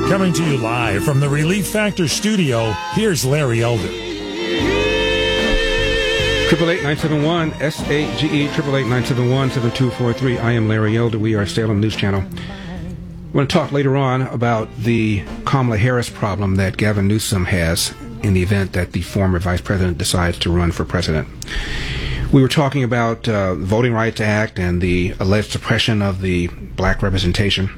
Coming to you live from the Relief Factor studio, here's Larry Elder. 888-971-SAGE, 888-971-7243. I am Larry Elder. We are Salem News Channel. I want to talk later on about the Kamala Harris problem that Gavin Newsom has in the event that the former vice president decides to run for president. We were talking about the Voting Rights Act and the alleged suppression of the black representation.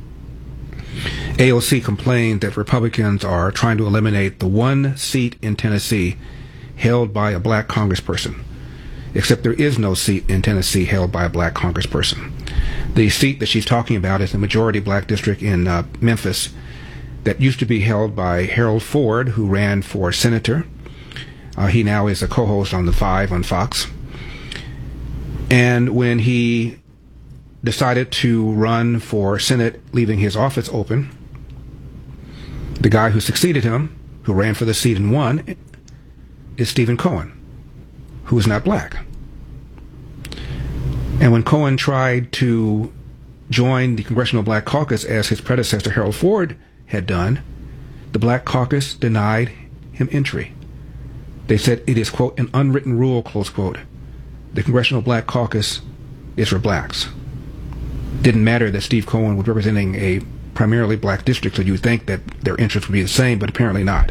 AOC complained that Republicans are trying to eliminate the one seat in Tennessee held by a black congressperson, except there is no seat in Tennessee held by a black congressperson. The seat that she's talking about is the majority black district in Memphis that used to be held by Harold Ford, who ran for senator. He now is a co-host on The Five on Fox. And when he decided to run for Senate, leaving his office open, the guy who succeeded him, who ran for the seat and won, is Stephen Cohen, who is not black. And when Cohen tried to join the Congressional Black Caucus, as his predecessor Harold Ford had done, the Black Caucus denied him entry. They said it is, quote, an unwritten rule, close quote. The Congressional Black Caucus is for blacks. Didn't matter that Steve Cohen was representing a primarily black district, so you would think that their interests would be the same, but apparently not.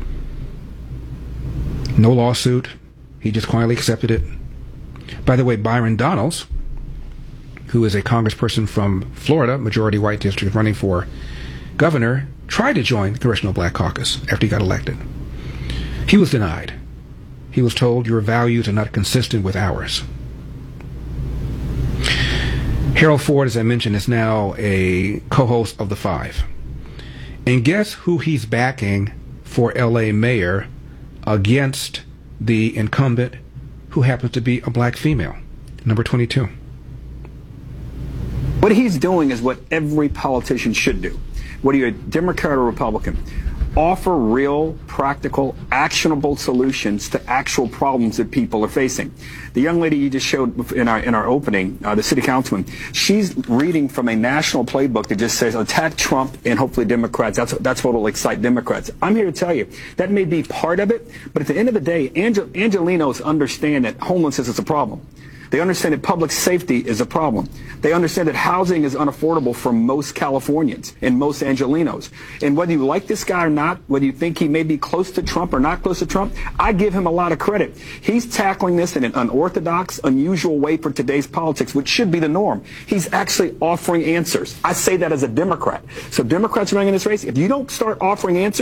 No lawsuit. He just quietly accepted it. By the way, Byron Donalds, who is a congressperson from Florida, majority white district, running for governor, tried to join the Congressional Black Caucus after he got elected. He was denied. He was told, your values are not consistent with ours. Harold Ford, as I mentioned, is now a co-host of The Five. And guess who he's backing for L.A. mayor against the incumbent, who happens to be a black female, number 22. What he's doing is what every politician should do, whether you're a Democrat or Republican. Offer real, practical, actionable solutions to actual problems that people are facing. The young lady you just showed in our opening, the city councilman, she's reading from a national playbook that just says attack Trump and hopefully Democrats. That's what will excite Democrats. I'm here to tell you that may be part of it, but at the end of the day, Angelenos understand that homelessness is a problem. They understand that public safety is a problem. They understand that housing is unaffordable for most Californians and most Angelenos. And whether you like this guy or not, whether you think he may be close to Trump or not close to Trump, I give him a lot of credit. He's tackling this in an unorthodox, unusual way for today's politics, which should be the norm. He's actually offering answers. I say that as a Democrat. So Democrats running in this race, if you don't start offering answers,